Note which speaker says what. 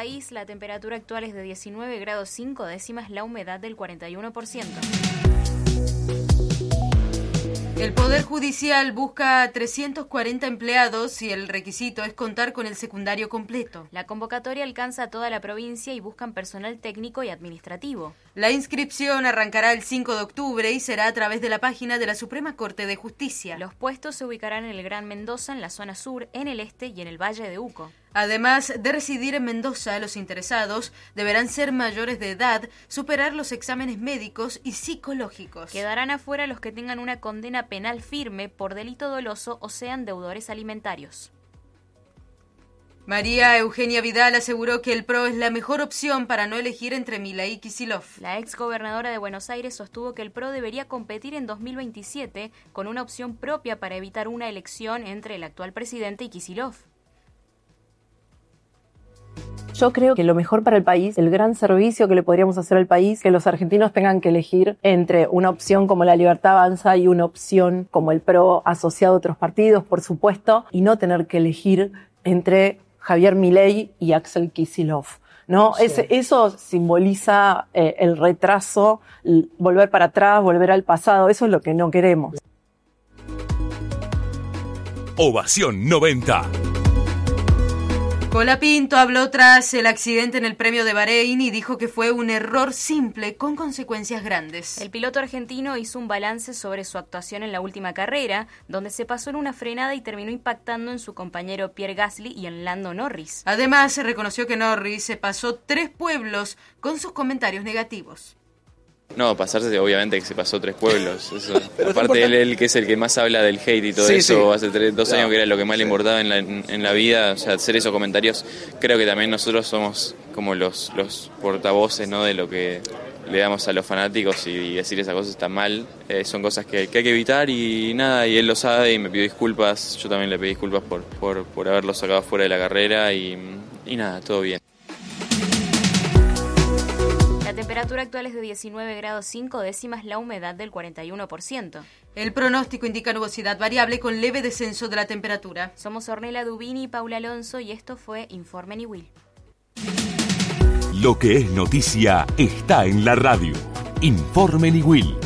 Speaker 1: país, la temperatura actual es de 19 grados 5 décimas, la humedad del 41%.
Speaker 2: El Poder Judicial busca 340 empleados y el requisito es contar con el secundario completo.
Speaker 1: La convocatoria alcanza a toda la provincia y buscan personal técnico y administrativo.
Speaker 2: La inscripción arrancará el 5 de octubre y será a través de la página de la Suprema Corte de Justicia.
Speaker 1: Los puestos se ubicarán en el Gran Mendoza, en la zona sur, en el este y en el Valle de Uco.
Speaker 2: Además de residir en Mendoza, los interesados deberán ser mayores de edad, superar los exámenes médicos y psicológicos.
Speaker 1: Quedarán afuera los que tengan una condena penal firme por delito doloso o sean deudores alimentarios.
Speaker 2: María Eugenia Vidal aseguró que el PRO es la mejor opción para no elegir entre Milei y Kicillof.
Speaker 1: La exgobernadora de Buenos Aires sostuvo que el PRO debería competir en 2027 con una opción propia para evitar una elección entre el actual presidente y Kicillof.
Speaker 3: Yo creo que lo mejor para el país, el gran servicio que le podríamos hacer al país, que los argentinos tengan que elegir entre una opción como La Libertad Avanza y una opción como el PRO asociado a otros partidos, por supuesto, y no tener que elegir entre Javier Milei y Axel Kicillof, ¿no? Sí. Eso simboliza el retraso, volver para atrás, volver al pasado. Eso es lo que no queremos.
Speaker 4: Ovación 90.
Speaker 2: Colapinto habló tras el accidente en el Premio de Bahrein y dijo que fue un error simple con consecuencias grandes.
Speaker 1: El piloto argentino hizo un balance sobre su actuación en la última carrera, donde se pasó en una frenada y terminó impactando en su compañero Pierre Gasly y en Lando Norris.
Speaker 2: Además, se reconoció que Norris se pasó 3 pueblos con sus comentarios negativos.
Speaker 5: No, pasarse, obviamente que se pasó 3 pueblos. Eso. Aparte, él que es el que más habla del hate y todo eso, sí. Hace 2 años que era lo que más le importaba en la vida, o sea, hacer esos comentarios. Creo que también nosotros somos como los portavoces, ¿no?, de lo que le damos a los fanáticos, y decir esas cosas está mal. Son cosas que hay que evitar y nada, y él lo sabe y me pidió disculpas. Yo también le pedí disculpas por haberlo sacado fuera de la carrera y nada, todo bien.
Speaker 1: La temperatura actual es de 19 grados 5 décimas, la humedad del 41%.
Speaker 2: El pronóstico indica nubosidad variable con leve descenso de la temperatura.
Speaker 1: Somos Ornella Dubini y Paula Alonso y esto fue Informe Niwil.
Speaker 4: Lo que es noticia está en la radio. Informe Niwil.